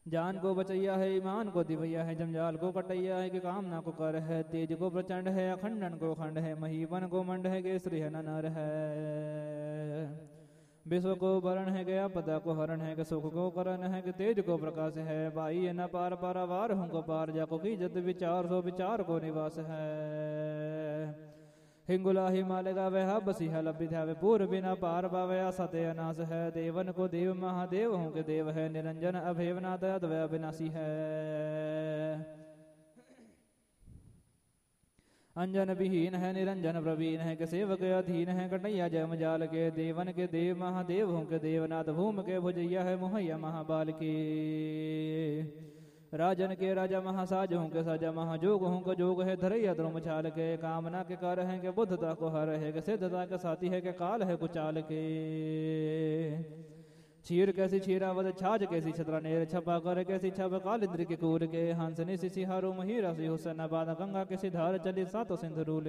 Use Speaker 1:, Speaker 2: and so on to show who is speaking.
Speaker 1: जान को बचैया है, ईमान को दिवैया है, जंजाल को कटैया है, कि कामना को कर है, तेज को प्रचंड है, अखंडन को खंड है, महीपन को मंड है, केसरी है नर है। विश्व को वरण है, गया पदा को हरण है, कि सुख को करण है, कि तेज को प्रकाश है, भाई है न पार पारावार हूँ को पार, जाको की जत विचार सो विचार को निवास है। हिंगुला हिमालय का वह बसी है लभित है, पूर्व बिना पार पावया सत्य अनाश है, देवन को देव महादेव हूँ के देव है, निरंजन अभेवनाथ अद्वय अविनाशी है। अंजन विहीन है, निरंजन प्रवीण है, के सेवक अधीन है, कन्हैया जय मजाल के, देवन के देव महादेव हूँ के देवनाथ, भूम के भुजैया है, मुहैया महाबाल के। राजन के राजा महासाज हूँ के साजा, महाजोग हूँ के जोग है, धरैया द्रुम छाल के, कामना के कर है, के बुद्धता को हर है, के सिद्धता के साथी है, के काल है कुचाल के। चीर कैसी छीरावत छाज कैसी छतरा नेर, छपा कर कैसी छप काल इंद्र के कूर के, हंसनी सिहारो मही रसी हुसैन बाद, गंगा के सिधार चली सातो सिंधु रूल